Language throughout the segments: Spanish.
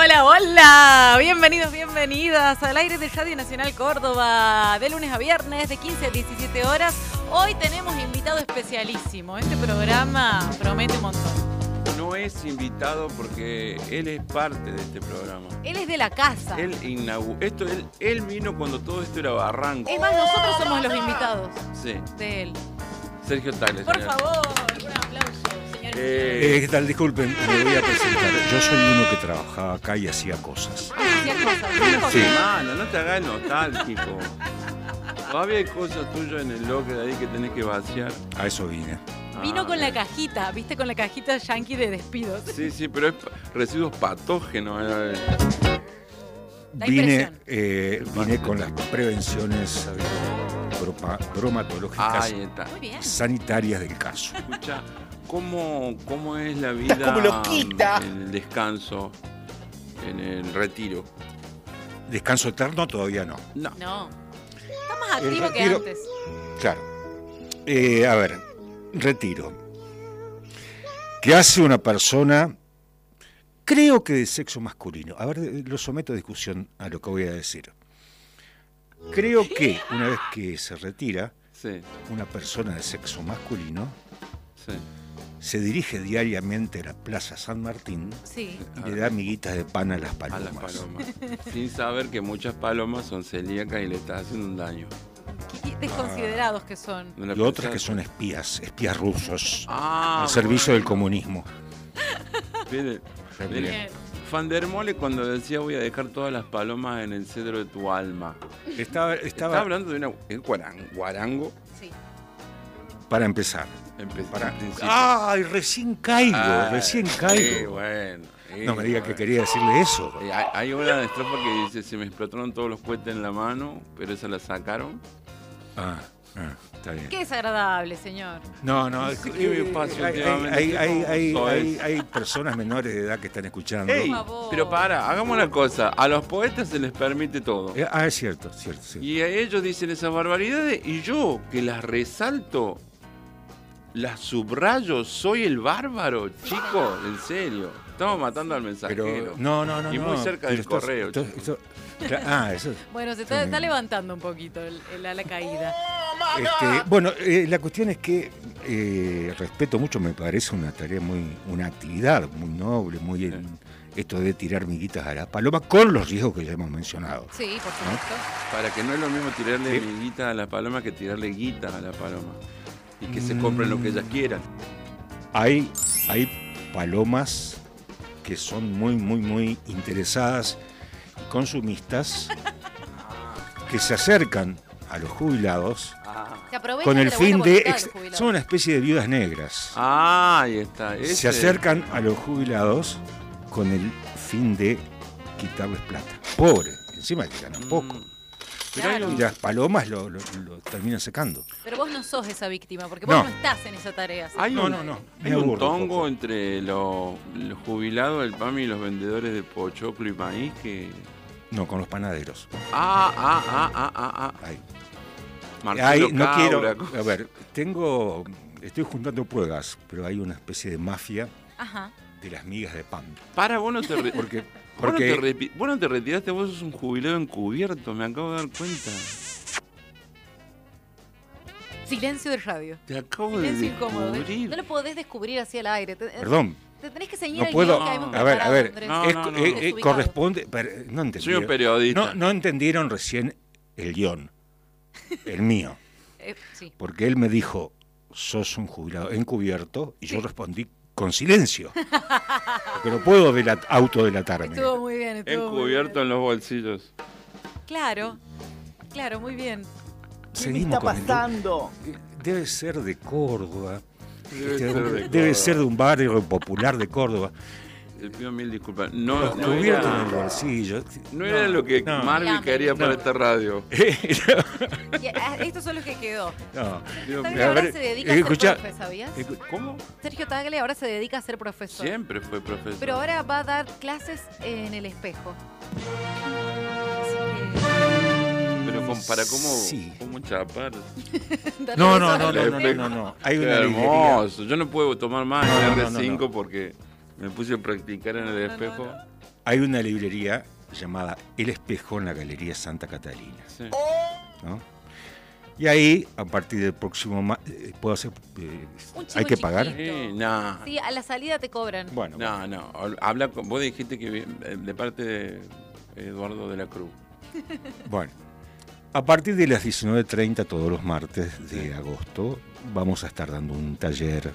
Hola, hola. Bienvenidos, bienvenidas al aire de Radio Nacional Córdoba, de lunes a viernes, de 15 a 17 horas. Hoy tenemos invitado especialísimo. Este programa promete un montón. No es invitado porque él es parte de este programa. Él es de la casa. Él vino cuando todo esto era barranco. Es más, nosotros somos los invitados Sí. de él. Sergio Tagle. Por favor, un aplauso, señor. ¿Qué tal? Disculpen, me voy a presentar. Yo soy uno que trabajaba acá y hacía cosas. Hacía cosas. Sí. Hermano, no te hagas el nostálgico. Todavía hay cosas tuyas en el locker ahí que tenés que vaciar. A eso vine. Vino con la cajita, ¿viste? Con la cajita yankee de despidos. Sí, pero es residuos patógenos. Da Vine con las prevenciones bromatológicas Ahí está. Muy bien. sanitarias del caso. Escucha, ¿cómo es la vida como loquita. en el descanso, en el retiro? Descanso eterno todavía no. No. No. Está más El activo que retiro- antes. Claro. A ver, retiro. ¿Qué hace una persona, creo que de sexo masculino? A ver, lo someto a discusión a lo que voy a decir. Creo que una vez que se retira, Sí, una persona de sexo masculino sí. se dirige diariamente a la Plaza San Martín Sí. y le da miguitas de pan a las A palomas. las palomas. Sin saber que muchas palomas son celíacas y le estás haciendo un daño. Qué desconsiderados que son. ¿No la Y otras que pensás? son espías rusos, Ah, al servicio del comunismo. Mire, Bien. Van der Mole cuando decía voy a dejar todas las palomas en el cedro de tu alma. Estaba Estaba hablando de guarango. Sí. para empezar. Para ¡Ay, recién caigo! Sí, bueno. No me diga que quería decirle eso. Hay una estrofa que dice, se me explotaron todos los cohetes en la mano, pero esa la sacaron. Está bien. Qué desagradable, señor. No, ¿Qué me pasa últimamente? hay personas menores de edad que están escuchando. ¡Ey! favor. Pero hagamos una cosa, a los poetas se les permite todo. Es cierto. Sí. Y a ellos dicen esas barbaridades y yo, que las resalto, las subrayo, soy el bárbaro, chicos, en serio. Estamos matando al mensajero. Pero no. Y muy cerca del Pero correo. Eso. Bueno, se está levantando un poquito la caída. Bueno, la cuestión es que respeto mucho, me parece una actividad muy noble, esto de tirar miguitas a las palomas, con los riesgos que ya hemos mencionado. Sí, por supuesto. Para que no es lo mismo tirarle Sí. miguitas a la paloma que tirarle guitas a la paloma. Y que se compren lo que ellas quieran. Hay palomas que son muy interesadas y consumistas que se acercan a los jubilados Se aprovechan con el de la fin buena de... voluntad los jubilados. Son una especie de viudas negras. Ahí está. Se acercan a los jubilados con el fin de quitarles plata. Pobre, encima que ganan poco. Claro. Y las palomas lo terminan secando. Pero vos no sos esa víctima, porque vos No. no estás en esa tarea. Hay No, un, no. Hay Me un aburro un tongo poco. entre los jubilados del PAMI y los vendedores de pochoclo y maíz que... No, con los panaderos. Ahí. Marcelo Ay, no Cabra. quiero. A ver, estoy juntando pruebas, pero hay una especie de mafia Ajá. de las migas de pan. Vos no te vos no te retiraste, vos sos un jubilado encubierto, me acabo de dar cuenta. Silencio de radio. Te acabo de Silencio incómodo. descubrir. No lo podés descubrir así al aire. Perdón, Te tenés que ceñir no al puedo. guión que hemos A ver, preparado, Andrés. No. Desubicado. corresponde. No Soy un entendieron. periodista. No entendieron recién el guión, el mío. Sí. Porque él me dijo, sos un jubilado encubierto, y yo respondí con silencio. Porque no puedo autodelatarme. Estuvo muy bien. Encubierto en los bolsillos. Claro, muy bien. ¿Qué me está pasando? Debe ser de Córdoba. Debe Ser de un barrio popular de Córdoba. Te pido mil disculpas. Los No cubiertos en el era, bolsillo. no era lo que No. Marvin quería para esta radio. Y, estos son los que quedó. No. Tagle ahora se dedica a ser profe, ¿sabías? ¿Cómo? Sergio Tagle ahora se dedica a ser profesor. Siempre fue profesor. Pero ahora va a dar clases en el espejo. Pero para Sí. cómo chapar. No. Hay Qué una hermoso. Yo no puedo tomar más No, el no, R5 no. porque me puse a practicar en el espejo. hay una librería llamada El Espejo en la Galería Santa Catalina. Sí. ¿No? Y ahí, a partir del próximo puedo hacer, Un chivo hay que pagar. chiquito. Sí, no. Sí, a la salida te cobran. Bueno, No. Habla vos dijiste que de parte de Eduardo de la Cruz. bueno. A partir de las 19:30 todos los martes de agosto vamos a estar dando un taller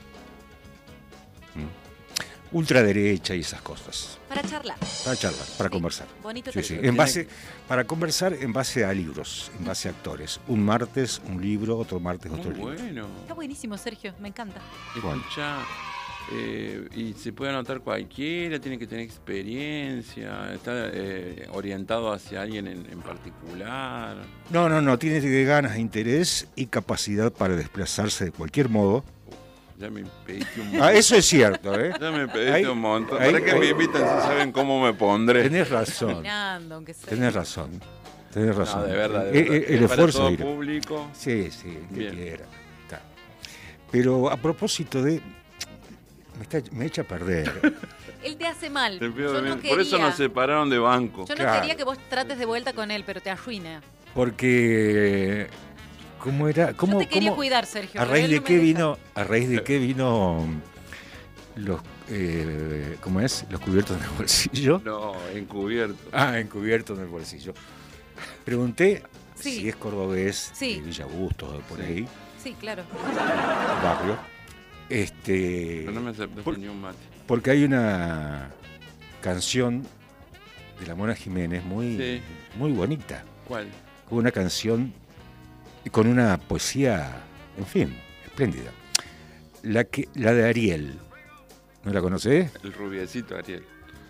ultraderecha y esas cosas. Para charlar. Para charlar, para Sí, conversar. bonito Sí, taller. sí. Para conversar en base a libros, en base a actores. Un martes un libro, otro martes otro Muy libro. bueno. Está buenísimo, Sergio, me encanta. Bueno. Escucha, y se puede anotar cualquiera, tiene que tener experiencia, está orientado hacia alguien en particular. No, tiene ganas, interés y capacidad para desplazarse de cualquier modo. Ya me pediste un montón. Eso es cierto, ¿eh? Ya me pediste Ahí- un montón. ahí- ¿Para qué me ahí- invitan si saben cómo me pondré? Tenés razón, Caminando, aunque sea. tenés razón. No, de verdad. El Es para esfuerzo todo de ir. público. Sí, el que Bien. quiera. Está. Pero a propósito de... Me echa a perder. Él te hace mal. Te pido Yo no bien. Por eso quería- nos separaron de banco. Yo no Claro. quería que vos trates de vuelta con él, pero te arruina. Porque... ¿Cómo era? Yo te quería cómo- cuidar, Sergio. ¿A pero raíz él de no me qué deja. vino? ¿A raíz de qué vino los... ¿Cómo es? Los cubiertos en el bolsillo. No, encubierto. Encubiertos en el bolsillo. Pregunté Sí. si es cordobés, Sí. de Villa Busto, de por Sí. ahí, Sí, claro. barrio. Pero no me aceptaste ni un mate. Porque hay una canción de la Mona Jiménez Sí. muy bonita. ¿Cuál? Una canción con una poesía, en fin, espléndida. La de Ariel. ¿No la conocés? El rubiecito Ariel.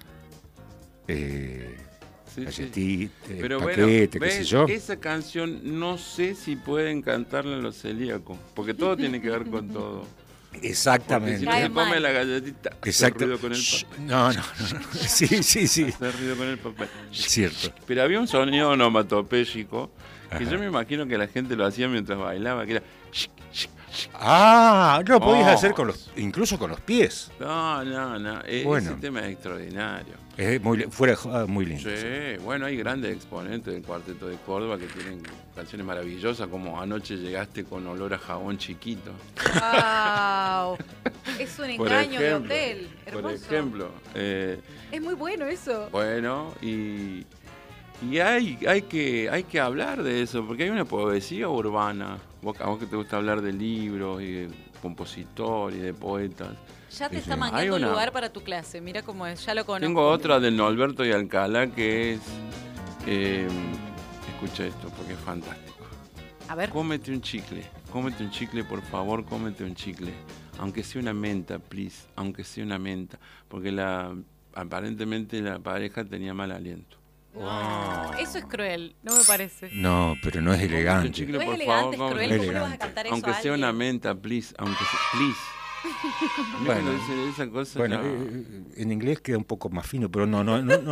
Sí, sí. Galletita, Pero paquete, bueno, qué ¿ves? sé yo. Esa canción no sé si pueden cantarla en los celíacos, porque todo tiene que ver con todo. Porque Exactamente. si no Cae se come mal. la galletita, hace Exacto. ruido con el Shh, papel. no. Sí. Hace ruido con el papel. Es cierto. Pero había un sonido onomatopéyico que Ajá. yo me imagino que la gente lo hacía mientras bailaba, que era... Lo podías Oh. hacer incluso con los pies. No. Bueno. Ese tema es extraordinario. Es fuera de joda, muy lindo. Sí, bueno, hay grandes exponentes del Cuarteto de Córdoba que tienen canciones maravillosas como Anoche llegaste con olor a jabón chiquito. ¡Wow! Es un Por engaño de ejemplo, hotel. Hermoso. Por ejemplo. Es muy bueno eso. Bueno, y hay que hablar de eso, porque hay una poesía urbana. A vos que te gusta hablar de libros y de compositor y de poetas. Ya te Sí, está sí. mangueando Hay un una- lugar para tu clase. Mira cómo es. Ya lo conozco. Tengo otra del Norberto y Alcalá que es... escucha esto porque es fantástico. A ver. Cómete un chicle, por favor, cómete un chicle. Aunque sea una menta, please, aunque sea una menta. Porque aparentemente la pareja tenía mal aliento. No, eso es cruel. No me parece. No, pero no es Cómete un elegante. chicle, No es por elegante, favor, es cómete cruel. un ¿Cómo le vas a elegante. cantar eso aunque a sea una alguien? menta, please, aunque sea, please. Bueno. Cuando dice esa cosa Bueno, ya- en inglés queda un poco más fino, pero no.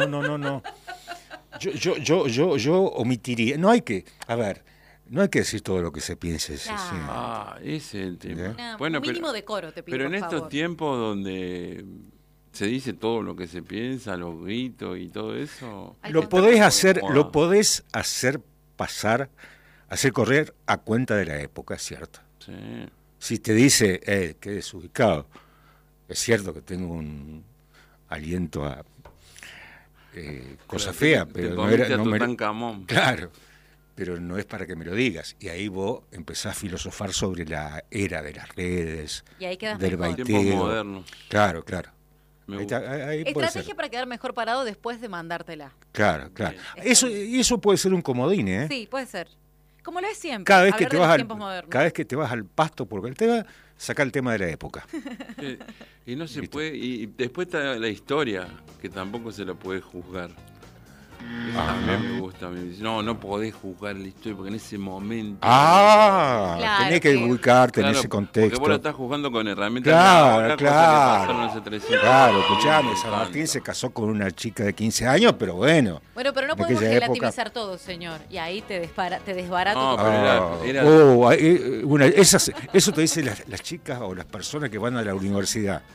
Yo omitiría. No hay que decir todo lo que se piense. Sí. Claro. ese es el tema. Una- Bueno, un mínimo decoro te pido, pero en por estos favor. tiempos donde se dice todo lo que se piensa, los gritos y todo eso. Al Lo contrario. podés hacer pasar, hacer correr a cuenta de la época, es cierto. Sí. Si te dice, qué desubicado, es cierto que tengo un aliento a cosa fea, pero no comiste era... a No me, Tutankamón. claro, pero no es para que me lo digas. Y ahí vos empezás a filosofar sobre la era de las redes, Y ahí quedas del mejor. Tiempos baiteo. modernos. Claro. Me Ahí gusta. ahí puede ser. Estrategia para quedar mejor parado después de mandártela. Claro. Está Eso puede ser un comodín, ¿eh? Sí, puede ser. Como lo es siempre. Cada vez que hablar te de los vas tiempos modernos. cada vez que te vas al pasto por el tema, saca el tema de la época. Y no se ¿Viste? puede. Y después está la historia, que tampoco se la puede juzgar. Eso también me gusta. Me dice, no podés juzgar la historia porque en ese momento. Claro, tenés que que- ubicarte en Claro, ese Porque contexto. vos la estás jugando con herramientas. Claro, de ahora, claro. cosas que pasaron hace 300 Claro, años. escuchame, Me San encanta. Martín se casó con una chica de 15 años, pero bueno. Bueno, pero no En podemos aquella época- relativizar todo, señor. Y ahí te desbarato No, tu pero programa. era- Eso te dicen las chicas o las personas que van a la universidad.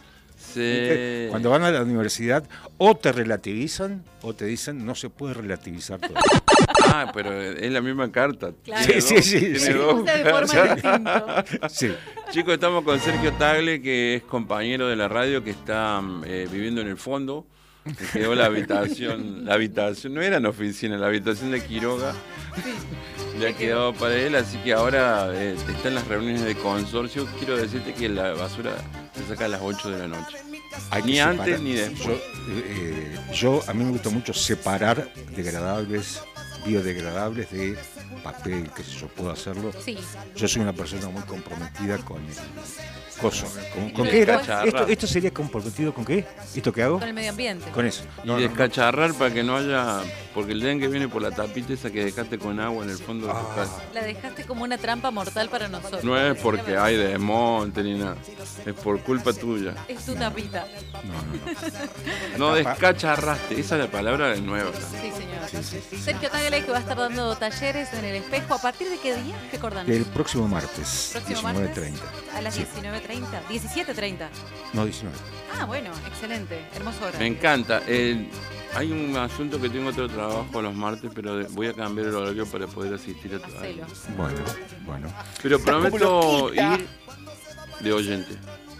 Sí. Cuando van a la universidad, o te relativizan o te dicen no se puede relativizar todo. Ah, pero es la misma carta. Claro. Tiene Sí, dos- sí, tiene sí. dos Usa de forma cartas. distinta. Sí. Chicos, estamos con Sergio Tagle, que es compañero de la radio, que está viviendo en el fondo. Le quedó la habitación, no era en oficina, la habitación de Quiroga. Le ha quedado para él, así que ahora está en las reuniones de consorcio. Quiero decirte que la basura se saca a las 8 de la noche. Hay que Ni separar. antes ni después. A mí me gusta mucho separar degradables, biodegradables de papel, que si yo puedo hacerlo. Sí. Yo soy una persona muy comprometida con el coso. ¿Con Pero qué era? descacharrar. ¿Esto sería comprometido con qué? ¿Esto que hago? Con el medio ambiente. Con eso. Y descacharrar para que no haya... Porque el dengue viene por la tapita esa que dejaste con agua en el fondo de tu casa. La dejaste como una trampa mortal para nosotros. No es porque hay desmonte ni nada. Es por culpa tuya. Es tu tapita. No descacharraste. Esa es la palabra nueva. Sí, señor. Sí. Sergio Tagle, que va a estar dando talleres en el espejo. ¿A partir de qué día? Recordando. El próximo martes, Próximo martes. 19:30. A las Sí. 19:30. 17:30. No, 19. Ah, bueno, excelente. Hermoso hora. Me encanta. Hay un asunto que tengo otro trabajo los martes, pero voy a cambiar el horario para poder asistir a todo. Hacelo. Bueno. Pero prometo loquita. ir de oyente.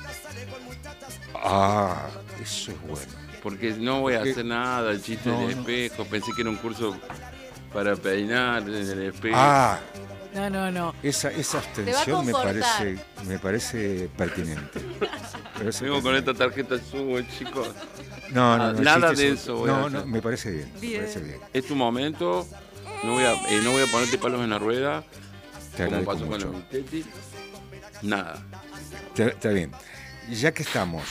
Eso es bueno. Porque no voy a hacer nada, el chiste No, del no. espejo. Pensé que era un curso para peinar en el espejo. No. Esa Te va a abstención confortar. me parece pertinente. Vengo con esta tarjeta subo, chicos. No, Nada existe de eso voy a hacer. me parece bien. Bien. Me parece bien. Es tu momento. No voy a ponerte palos en la rueda. Te Como agradezco pasó con mucho. los Mitetti. Nada. Está bien. Ya que estamos,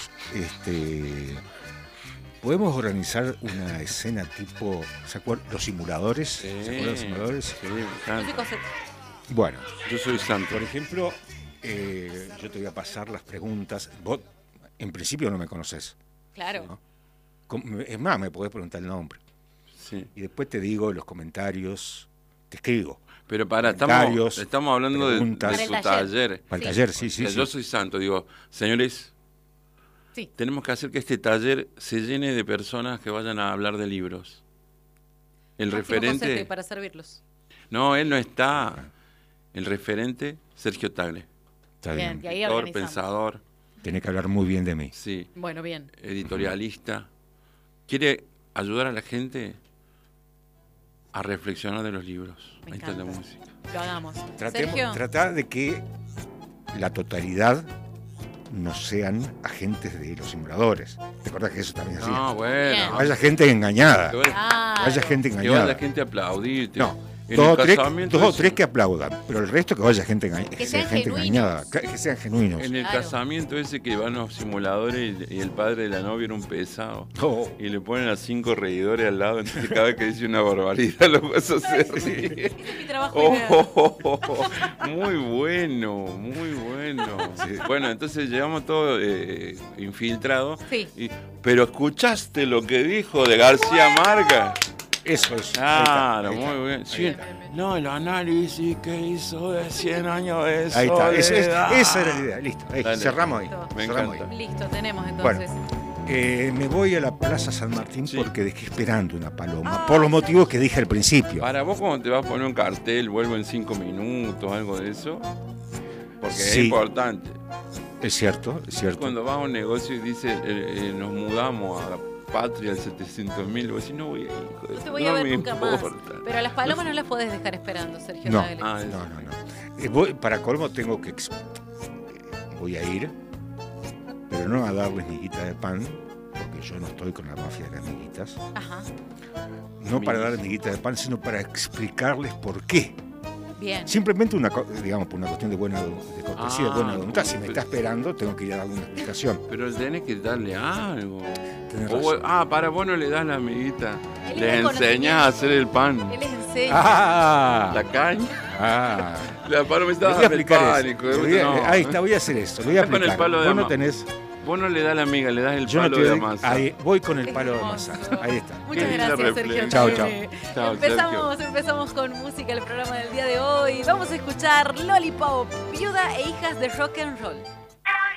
podemos organizar una escena tipo, ¿se acuerdan? Los simuladores. ¿Se acuerdan de los simuladores? Sí, me encanta. Músicos, Bueno, Yo soy santo. por ejemplo, yo te voy a pasar las preguntas. Vos, en principio, no me conoces. claro. ¿no? Es más, me podés preguntar el nombre. Sí. Y después te digo los comentarios, te escribo. Pero para, Comentarios, estamos hablando de preguntas. Para el su taller. taller. Para el Sí. taller, sí. O sea, yo soy santo, digo, señores, Sí. tenemos que hacer que este taller se llene de personas que vayan a hablar de libros. El Máximo referente... José, para servirlos. No, él no está. El referente, Sergio Tagle. Está Bien, bien. y ahí Escritor, organizamos. pensador, Tenés que hablar muy bien de mí. sí, Bueno, bien. editorialista. Quiere ayudar a la gente a reflexionar de los libros. Me Ahí está la encanta. música. Lo hagamos. Sergio, Tratar de que la totalidad no sean agentes de los simuladores. ¿Te acordás que eso también hacía? No, Bien. bueno. Vaya gente engañada. Que vaya, claro. Vaya gente que vaya engañada. la gente a aplaudirte. No, En dos el o tres, casamiento dos o es- tres que aplaudan, pero el resto que vaya gente, Que sea sean gente genuinos. engañada, que sean genuinos. En el Claro. casamiento ese que van los simuladores y el padre de la novia era un pesado. Oh, Y le ponen a 5 reidores al lado, entonces cada vez que dice una barbaridad lo vas a hacer ríe. Ese es mi trabajo ideal. Muy bueno, muy bueno. Bueno, entonces llevamos todo infiltrado. Sí. Pero escuchaste lo que dijo de García Márquez. eso es. Claro, ahí está, muy bien. Sí, Bien, bien, bien. no, el análisis que hizo de 100 años de Ahí está, soledad. esa era la idea, listo. Ahí, Dale. cerramos ahí. Listo. Me cerramos encanta. Listo, tenemos Bueno. entonces. Me voy a la Plaza San Martín Sí. porque dejé esperando una paloma, Ah, por los motivos que dije al principio. Para vos, cuando te vas a poner un cartel, vuelvo en 5 minutos, algo de eso. Porque es Sí. importante. Es cierto, es cierto. Cuando vas a un negocio y dice, nos mudamos a Patria al 700.000, vos decís, no voy a ir, hijo de No te voy a ver me nunca más. importa. Pero a las palomas no las podés dejar esperando, Sergio No. Tagle. Ah, No. Para colmo tengo que... voy a ir, pero no a darles miguita de pan, porque yo no estoy con la mafia de las miguitas. Ajá. No para darles miguita de pan, sino para explicarles por qué. Bien. Simplemente digamos, por una cuestión de de cortesía, de buena voluntad. Si me pero- está esperando, tengo que ir a darle una explicación. Pero tenés que darle algo. Tenés O razón. para vos no le das la amiguita. Él Le es de enseñás a hacer el pan. Él les enseña. La caña. Ah. La paro me Le estaba voy a explicar pánico. eso. Le voy a- No. Ahí está, voy a hacer eso. Le voy a Está con el explicar. palo de Vos no ama. tenés... Vos no le das la amiga, le das el Yo no palo te de doy... masa. Ahí, voy con el Es palo de hermoso. masa. Ahí está. Muchas Qué linda gracias, Sergio. reflexión. Chau, Tagle. Chau, Empezamos con música el programa del día de hoy. Vamos a escuchar Lollipop, viuda e hijas de rock and roll.